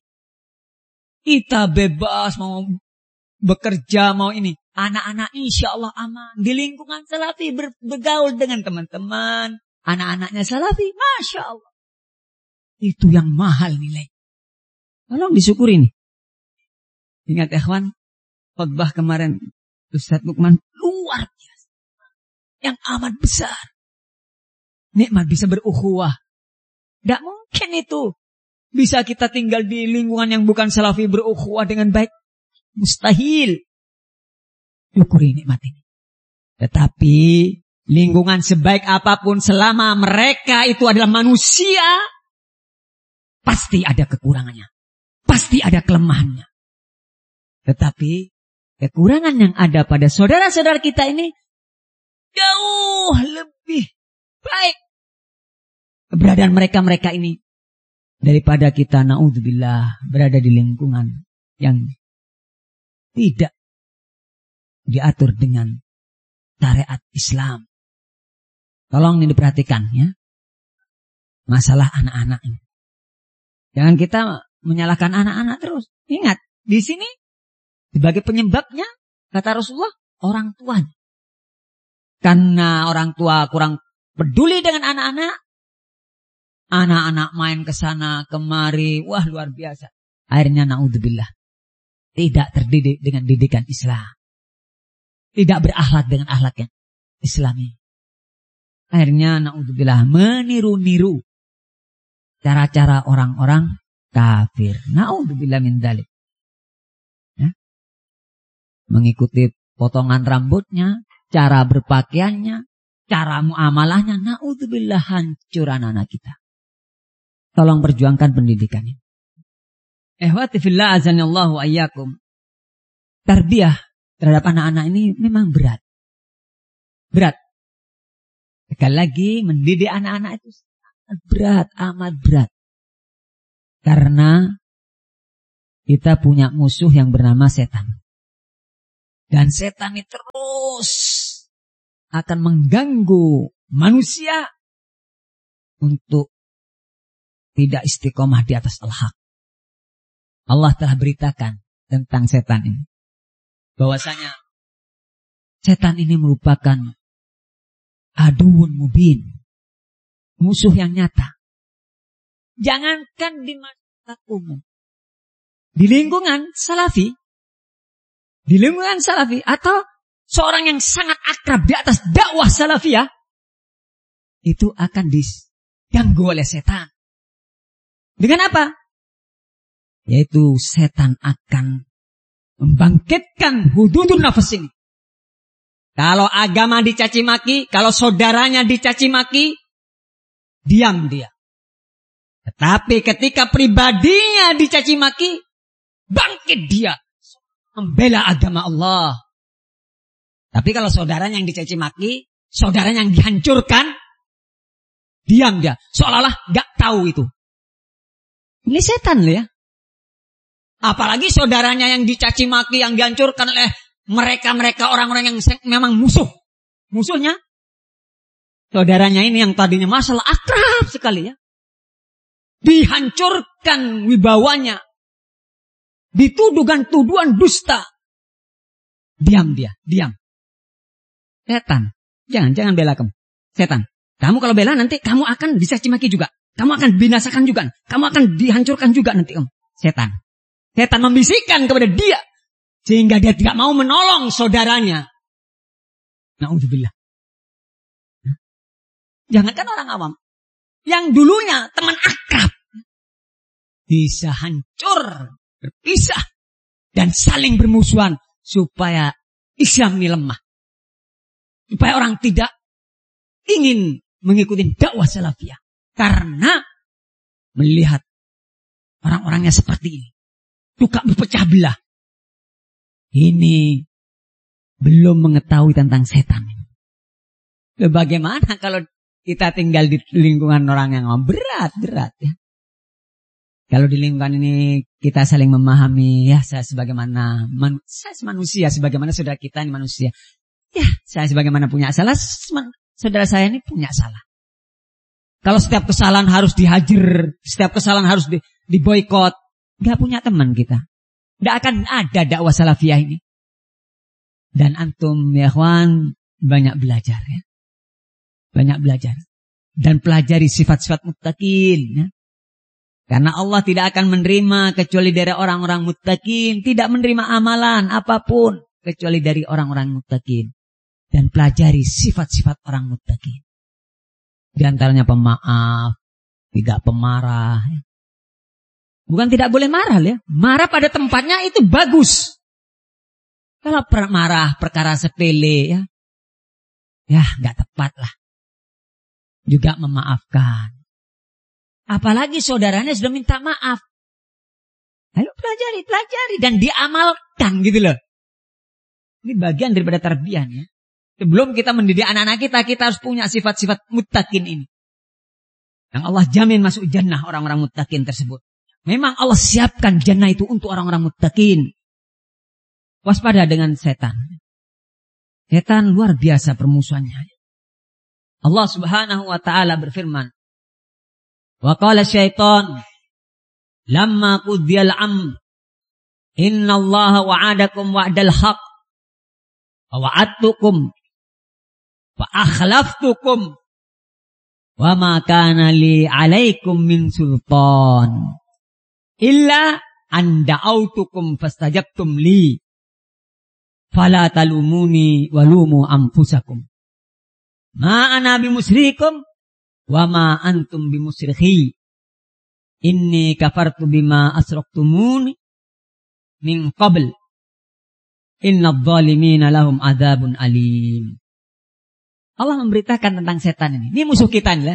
Kita bebas mau bekerja, mau ini. Anak-anak insya Allah aman. Di lingkungan salafi ber- bergaul dengan teman-teman. Anak-anaknya salafi. Masya Allah. Itu yang mahal nilai. Tolong disyukuri nih. Ingat ikhwan. Khutbah kemarin Ustaz Lukman luar biasa. Yang amat besar. Nikmat bisa berukhuwah. Tidak mungkin itu. Bisa kita tinggal di lingkungan yang bukan salafi berukhuwah dengan baik. Mustahil. Syukuri nikmat ini. Tetapi lingkungan sebaik apapun selama mereka itu adalah manusia, pasti ada kekurangannya. Pasti ada kelemahannya. Tetapi kekurangan yang ada pada saudara-saudara kita ini jauh lebih baik keberadaan mereka-mereka ini daripada kita naudzubillah berada di lingkungan yang tidak diatur dengan syariat Islam. Tolong ini diperhatikan ya. Masalah anak-anak ini. Jangan kita menyalahkan anak-anak terus. Ingat, di sini sebagai penyebabnya, kata Rasulullah, orang tuanya. Karena orang tua kurang peduli dengan anak-anak, anak-anak main ke sana kemari, wah luar biasa. Akhirnya naudzubillah, tidak terdidik dengan didikan Islam. Tidak berakhlak dengan akhlak yang Islami. Akhirnya naudzubillah meniru-niru cara-cara orang-orang kafir. Naudzubillah min dzalik. Mengikuti potongan rambutnya, cara berpakaiannya, cara muamalahnya. Na'udzubillah, hancur anak-anak kita. Tolong perjuangkan pendidikan ini. Ehwati fillah azanillahu ayyakum. Tarbiyah terhadap anak-anak ini memang berat. Berat. Sekali lagi mendidik anak-anak itu sangat berat, amat berat. Karena kita punya musuh yang bernama setan. Dan setan ini terus akan mengganggu manusia untuk tidak istiqomah di atas al-haq. Allah telah beritakan tentang setan ini, bahwasanya setan ini merupakan aduun mubin, musuh yang nyata. Jangankan di masyarakat umum, di lingkungan salafi, di lingkungan salafi atau seorang yang sangat akrab di atas dakwah salafiyah, itu akan diganggu oleh setan. Dengan apa? Yaitu setan akan membangkitkan hududun nafas ini. Kalau agama dicaci maki, kalau saudaranya dicaci maki, diam dia. Tetapi ketika pribadinya dicaci maki, bangkit dia membela agama Allah. Tapi kalau saudaranya yang dicaci maki, saudaranya yang dihancurkan, diam dia. Seolah-olah gak tahu itu. Ini setan loh ya. Apalagi saudaranya yang dicaci maki, yang dihancurkan oleh mereka-mereka orang-orang yang memang musuh. Musuhnya saudaranya ini yang tadinya masalah akrab sekali ya, dihancurkan wibawanya, dituduhkan tuduhan dusta. Diam dia, diam. Setan. Jangan, jangan bela kamu. Setan. Kamu kalau bela nanti kamu akan dicaci maki juga. Kamu akan binasakan juga. Kamu akan dihancurkan juga nanti kamu. Setan. Setan membisikkan kepada dia sehingga dia tidak mau menolong saudaranya. Na'udzubillah. Jangankan orang awam, yang dulunya teman akrab bisa hancur, berpisah dan saling bermusuhan supaya Islam ini lemah. Supaya orang tidak ingin mengikuti dakwah salafiyah karena melihat orang-orangnya seperti ini. Suka berpecah belah. Ini belum mengetahui tentang setan. Bagaimana kalau kita tinggal di lingkungan orang yang berat, berat ya. Kalau di lingkungan ini kita saling memahami, ya saya sebagaimana man, saya manusia, sebagaimana saudara kita ini manusia. Ya, saya sebagaimana punya salah, saudara saya ini punya salah. Kalau setiap kesalahan harus dihajar, setiap kesalahan harus di, diboikot, nggak punya teman kita. Nggak akan ada dakwah salafiyah ini. Dan antum ya kawan banyak belajar ya. Banyak belajar. Dan pelajari sifat-sifat muttaqin ya. Karena Allah tidak akan menerima kecuali dari orang-orang muttaqin. Tidak menerima amalan apapun kecuali dari orang-orang muttaqin. Dan pelajari sifat-sifat orang muttaqin. Di antaranya pemaaf, tidak pemarah ya. Bukan tidak boleh marah ya. Marah pada tempatnya itu bagus. Kalau marah perkara sepele ya, ya nggak tepat lah. Juga memaafkan. Apalagi saudaranya sudah minta maaf. Ayo pelajari, pelajari dan diamalkan gitu loh. Ini bagian daripada tarbiyah ya. Sebelum kita mendidik anak-anak kita, kita harus punya sifat-sifat muttaqin ini. Yang Allah jamin masuk jannah orang-orang muttaqin tersebut. Memang Allah siapkan jannah itu untuk orang-orang muttaqin. Waspada dengan setan. Setan luar biasa permusuhannya. Allah Subhanahu wa taala berfirman, "Wa qala syaitan lamma qudiyal am innallaha wa'adakum wa'dal haqq wa wa'adtukum fa akhlaftukum wa ma kana li 'alaikum min sultan illa an da'autukum fastajabtum li fala talumuni walumu anfusakum ma ana bimusrikum wa ma antum bimusrikhi inni kafartu bima asraktumuni min qabl innadh dhalimina lahum adzabun alim." Allah memberitakan tentang setan ini. Ini musuh kita ini lah.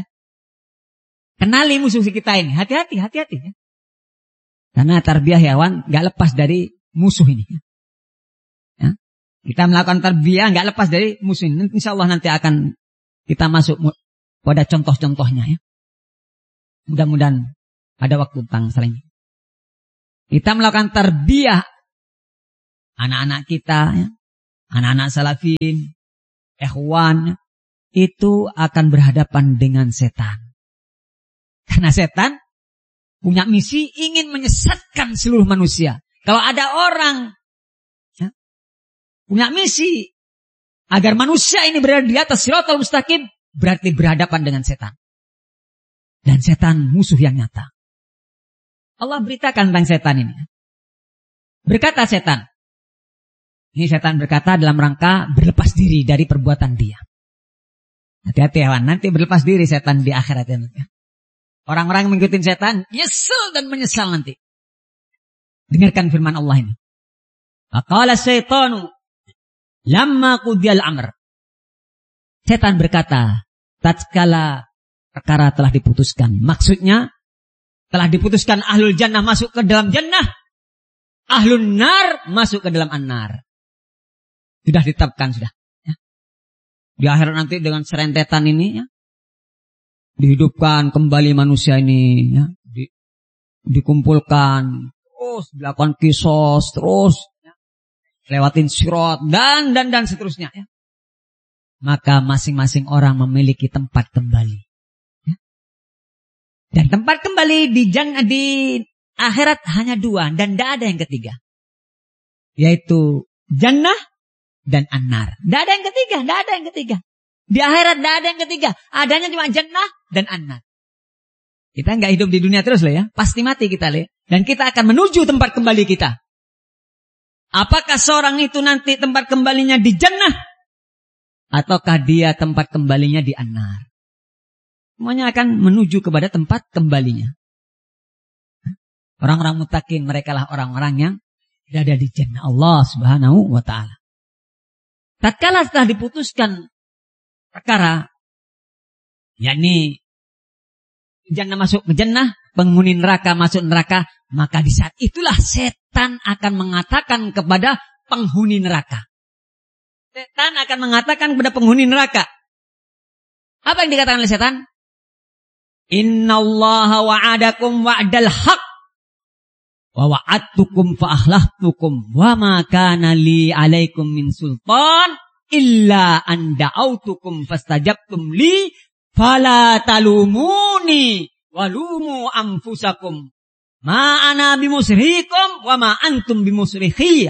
Kenali musuh kita ini. Hati-hati, hati-hati ya. Karena tarbiyah hewan gak lepas dari musuh ini. Ya. Kita melakukan tarbiyah gak lepas dari musuh ini. Insya Allah nanti akan kita masuk pada contoh-contohnya ya. Mudah-mudahan ada waktu tentang saling. Kita melakukan tarbiyah anak-anak kita ya. anak-anak salafin, ikhwan, itu akan berhadapan dengan setan. Karena setan punya misi ingin menyesatkan seluruh manusia. Kalau ada orang ya, punya misi agar manusia ini berada di atas siratal mustaqim, berarti berhadapan dengan setan. Dan setan musuh yang nyata. Allah beritakan tentang setan ini. Berkata setan. Ini setan berkata dalam rangka berlepas diri dari perbuatan dia. Hati-hati ya, nanti berlepas diri setan di akhirat nanti. Orang-orang yang mengikuti setan nyesel dan menyesal nanti. Dengarkan firman Allah ini. Faqala syaitanu lamma qudiyal amr. Setan berkata, tatkala perkara telah diputuskan. Maksudnya telah diputuskan ahlul jannah masuk ke dalam jannah, ahlun nar masuk ke dalam an-nar. Sudah ditetapkan sudah. Ya. Di akhirat nanti dengan serentetan ini ya, dihidupkan kembali manusia ini ya, di, dikumpulkan terus dilakukan kisos terus ya, lewatin sirat dan dan dan seterusnya ya. Maka masing-masing orang memiliki tempat kembali. Ya. Dan tempat kembali di jannah di akhirat hanya dua dan tidak ada yang ketiga. Yaitu jannah dan an-nar. Tidak ada yang ketiga, tidak ada yang ketiga. Di akhirat tidak ada yang ketiga. Adanya cuma jannah dan an-nar. Kita nggak hidup di dunia terus lah ya. Pasti mati kita lah. Dan kita akan menuju tempat kembali kita. Apakah seorang itu nanti tempat kembalinya di jannah? Ataukah dia tempat kembalinya di an-nar? Semuanya akan menuju kepada tempat kembalinya. Orang-orang muttaqin, mereka lah orang-orang yang berada di jannah Allah subhanahu wa ta'ala. Tatkala setelah diputuskan perkara, yakni jannah masuk ke jannah, penghuni neraka masuk neraka, maka di saat itulah setan akan mengatakan kepada penghuni neraka. Setan akan mengatakan kepada penghuni neraka. Apa yang dikatakan oleh setan? Innallaha wa'adakum wa'dal haq wa wa'adtukum fa akhlaftukum wa ma kana li 'alaikum min sultan illa an da'autukum fastajabtum li fala talumuni walumu anfusakum ma ana bimusrihikum wa ma antum bimusrikhiya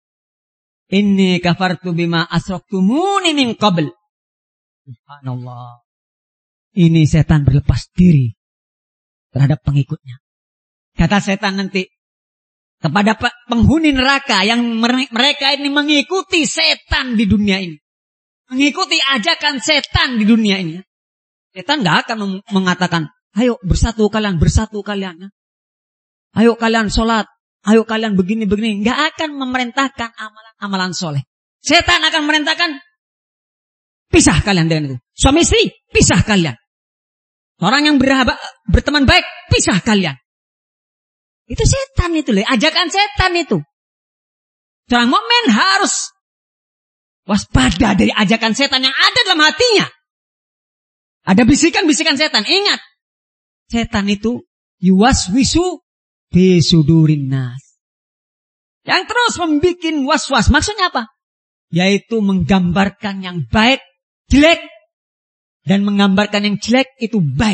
inni kafartu bima asraktumuni min qabl. Subhanallah. Ini setan berlepas diri terhadap pengikutnya. Kata setan nanti kepada penghuni neraka yang mereka ini mengikuti setan di dunia ini. Mengikuti ajakan setan di dunia ini. Setan gak akan mengatakan, ayo bersatu kalian, bersatu kalian. Ayo kalian sholat, ayo kalian begini-begini. Gak akan memerintahkan amalan-amalan soleh. Setan akan memerintahkan, pisah kalian dengan itu. Suami istri, pisah kalian. Orang yang berhaba, berteman baik, pisah kalian. Itu setan itu, le. Ajakan setan itu. Seorang mukmin harus waspada dari ajakan setan yang ada dalam hatinya. Ada bisikan-bisikan setan. Ingat, setan itu yuwaswisu fi sudurin nas. Yang terus membuat was-was. Maksudnya apa? Yaitu menggambarkan yang baik jelek dan menggambarkan yang jelek itu baik.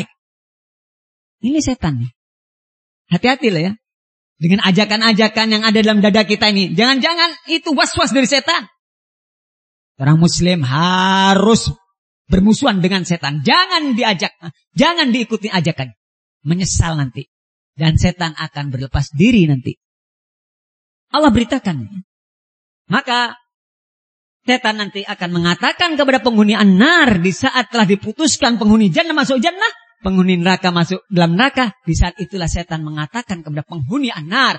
Ini setan nih. Hati-hati lah ya. Dengan ajakan-ajakan yang ada dalam dada kita ini. Jangan-jangan itu was-was dari setan. Orang muslim harus bermusuhan dengan setan. Jangan diajak. Jangan diikuti ajakan. Menyesal nanti. Dan setan akan berlepas diri nanti. Allah beritakan. Maka setan nanti akan mengatakan kepada penghuni an-nar. Di saat telah diputuskan penghuni jannah masuk jannah. Penghuni neraka masuk dalam neraka. Di saat itulah setan mengatakan kepada penghuni an-nar.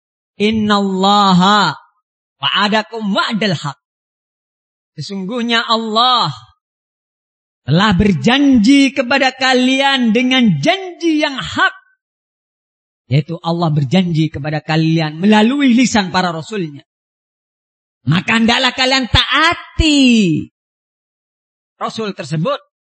Innallaha wa'adakum wa'dal haq. Sesungguhnya Allah telah berjanji kepada kalian dengan janji yang hak. Yaitu Allah berjanji kepada kalian melalui lisan para rasulnya. Maka hendaklah kalian taati Rasul tersebut.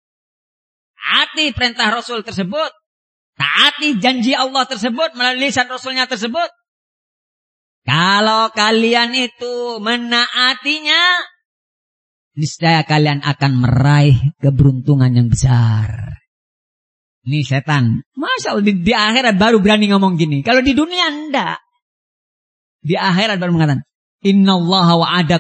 Taati perintah Rasul tersebut. Taati janji Allah tersebut melalui lisan Rasulnya tersebut. Kalau kalian itu menaatinya, niscaya kalian akan meraih keberuntungan yang besar. Ini setan. Masa di, di akhirat baru berani ngomong gini. Kalau di dunia enggak. Di akhirat baru mengatakan, innallaha wa'ada